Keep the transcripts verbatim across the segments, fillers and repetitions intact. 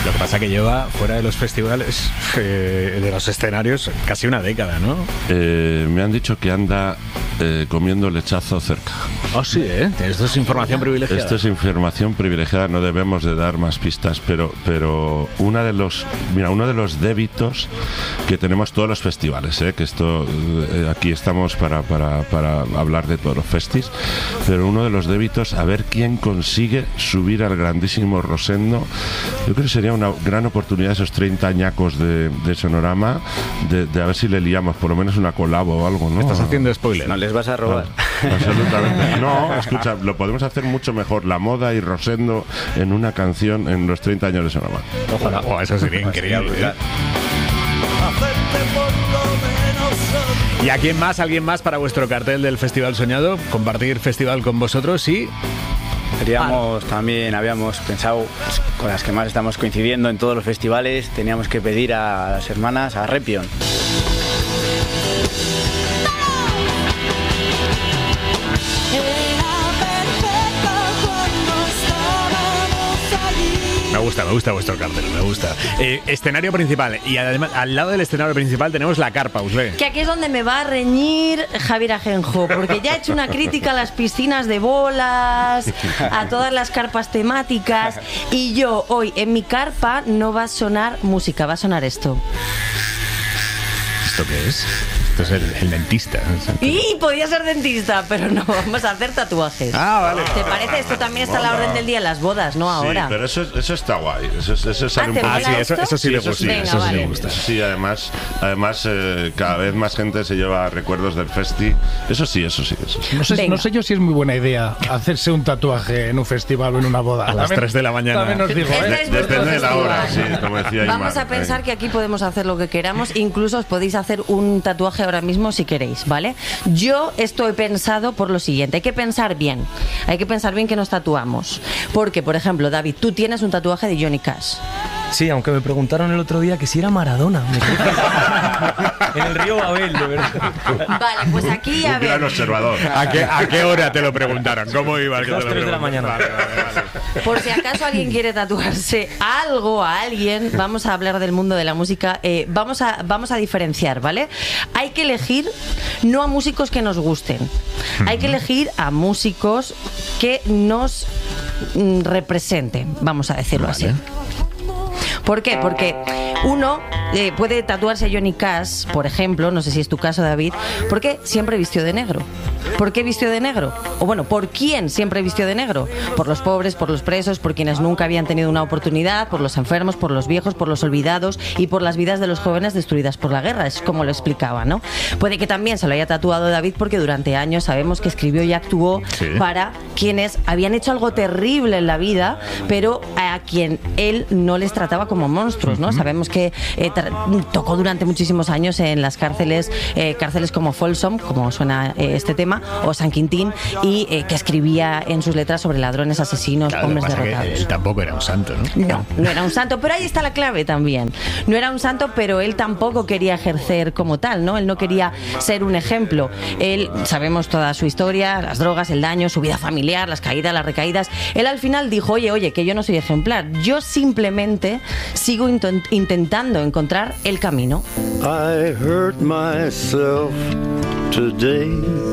Lo que pasa que lleva fuera de los festivales, eh, de los escenarios, casi una década, ¿no? Eh, me han dicho que anda eh, comiendo lechazo cerca. Oh, sí, ¿eh? Esto es información privilegiada. Esto es información privilegiada, no debemos de dar más pistas, pero, pero una de los, mira, uno de los débitos que tenemos todos los festivales, ¿eh? Que esto, eh, aquí estamos para, para, para hablar de todos los festis, pero uno de los débitos, a ver quién consigue subir al grandísimo Rosendo. Yo creo que sería una gran oportunidad esos treinta añacos de, de Sonorama, de, de a ver si le liamos por lo menos una colabo o algo, ¿no? Estás haciendo spoiler. No les vas a robar. Ah, absolutamente. No, escucha, lo podemos hacer mucho mejor, la moda y Rosendo en una canción en los treinta años de Sonorama. Ojalá. Oh, eso sería increíble, ¿eh? ¿Y a quién más, alguien más para vuestro cartel del Festival Soñado? Compartir festival con vosotros y... Queríamos también, habíamos pensado, pues, con las que más estamos coincidiendo en todos los festivales, teníamos que pedir a las hermanas, a Repion. Me gusta, me gusta vuestro cartel, me gusta. Eh, escenario principal, y además al lado del escenario principal tenemos la carpa, Usle. Que aquí es donde me va a reñir Javier Ajenjo, porque ya he hecho una crítica a las piscinas de bolas, a todas las carpas temáticas, y yo hoy en mi carpa no va a sonar música, va a sonar esto. ¿Esto qué es? Esto es el, el dentista. Y podía ser dentista, pero no, vamos a hacer tatuajes. Ah, vale. ¿Te parece? Esto también está a la orden del día en las bodas, no ahora. Sí, pero eso, eso está guay. Eso, eso sale Ah, un ¿te poco. Ah, sí, eso, eso sí, Sí, le eso gusta. sí, Venga, eso sí vale. le gusta. Sí, además, además eh, cada vez más gente se lleva recuerdos del festi. Eso sí, eso sí, eso sí. No sé, Venga. no sé yo si es muy buena idea hacerse un tatuaje en un festival o en una boda. A las tres de la mañana. También os digo, Este ¿eh? es vuestro Depende de la hora, sí, festival. como decía Vamos Imar. a pensar Ahí. que aquí podemos hacer lo que queramos, incluso os podéis hacer un tatuaje ahora mismo si queréis, ¿vale? Yo esto he pensado por lo siguiente, hay que pensar bien, hay que pensar bien que nos tatuamos, porque, por ejemplo, David, tú tienes un tatuaje de Johnny Cash. Sí, aunque me preguntaron el otro día que si era Maradona. Me creí que- en el río Babel, de verdad. Vale, pues aquí a Un gran ver, observador. ¿A qué, ¿A qué hora te lo preguntaron? ¿Cómo iba? que te Las lo tres de la preguntaron? mañana. Vale, vale, vale. por si acaso alguien quiere tatuarse algo a alguien, vamos a hablar del mundo de la música, eh, vamos, a, vamos a diferenciar, ¿vale? Hay que elegir no a músicos que nos gusten, hay que elegir a músicos que nos mm, representen, vamos a decirlo Vale. así. ¿Por qué? Porque uno eh, puede tatuarse a Johnny Cash, por ejemplo, no sé si es tu caso, David, porque siempre vistió de negro. ¿Por qué vistió de negro? O bueno, ¿por quién siempre vistió de negro? Por los pobres, por los presos, por quienes nunca habían tenido una oportunidad, por los enfermos, por los viejos, por los olvidados y por las vidas de los jóvenes destruidas por la guerra, es como lo explicaba, ¿no? Puede que también se lo haya tatuado David porque durante años sabemos que escribió y actuó Sí. para quienes habían hecho algo terrible en la vida, pero a quien él no les trataba como monstruos, ¿no? Sabemos que eh, tra- tocó durante muchísimos años en las cárceles, eh, cárceles como Folsom, como suena eh, este tema, o San Quintín, y eh, que escribía en sus letras sobre ladrones, asesinos, Claro, lo que hombres pasa es que derrotados. él tampoco era un santo, ¿no? No, no era un santo, pero ahí está la clave también. No era un santo, pero él tampoco quería ejercer como tal, ¿no? Él no quería ser un ejemplo. Él, sabemos toda su historia, las drogas, el daño, su vida familiar, las caídas, las recaídas. Él al final dijo, oye, oye, que yo no soy ejemplar. Yo simplemente sigo intent- intentando encontrar el camino. I hurt myself today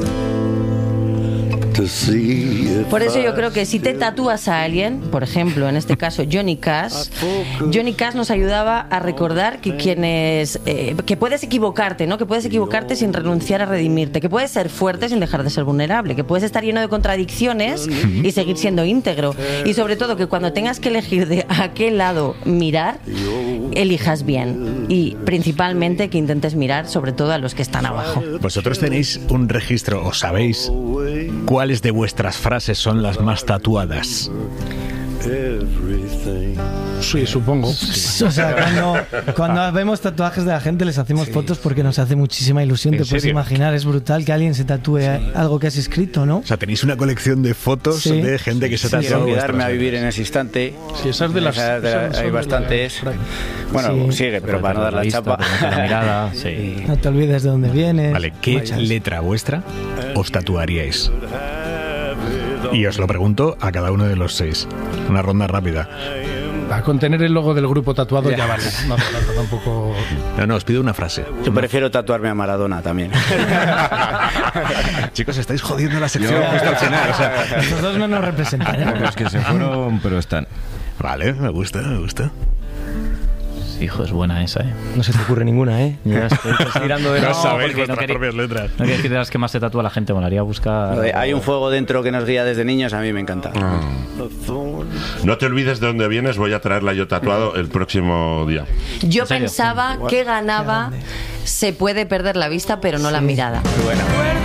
to see if Por eso yo I creo que si te tatúas a alguien, por ejemplo, en este caso Johnny Cash, Johnny Cash nos ayudaba a recordar que quienes eh, que puedes equivocarte, ¿no? Que puedes equivocarte sin renunciar a redimirte, que puedes ser fuerte sin dejar de ser vulnerable, que puedes estar lleno de contradicciones y seguir siendo íntegro, y sobre todo que cuando tengas que elegir de a qué lado mirar, elijas bien, y principalmente que intentes mirar sobre todo a los que están abajo. ¿Vosotros tenéis un registro o sabéis cuáles de vuestras frases son las más tatuadas? everything. Sí, supongo. O sea, cuando, cuando vemos tatuajes de la gente les hacemos fotos porque nos hace muchísima ilusión. ¿En Te puedes serio? imaginar, es brutal que alguien se tatúe algo que has escrito, ¿no? O sea, tenéis una colección de fotos Sí. de gente que se Sí, tatúa. Quiero quedarme vuestras a vivir letras. en ese instante. Sí, esas de las. Esas de la- esas son hay de bastantes. la- Bueno, Sí. sigue, pero para no dar la chapa. La mirada, sí. No te olvides de dónde vienes. Vale, ¿qué Muchas. letra vuestra os tatuaríais? Y os lo pregunto a cada uno de los seis. Una ronda rápida. Va, con tener el logo del grupo tatuado ya, ya vale. No hace falta tampoco. No, no, os pido una frase. Yo prefiero tatuarme a Maradona también. Chicos, estáis jodiendo la sección justo al final. O sea. Los dos no nos representan. Los que se fueron, pero están. Vale, me gusta, me gusta. Hijo, es buena esa, ¿eh? No se te ocurre ninguna, ¿eh? Ya estoy tirando de no, no sabéis vuestras no quería, propias letras. No quiero decir de las que más se tatúa la gente, molaría buscar... Hay un fuego dentro que nos guía desde niños, a mí me encanta. Ah. No te olvides de dónde vienes, voy a traerla yo tatuado el próximo día. Yo pensaba que ganaba Se puede perder la vista, pero no sí. la mirada. Muy buena.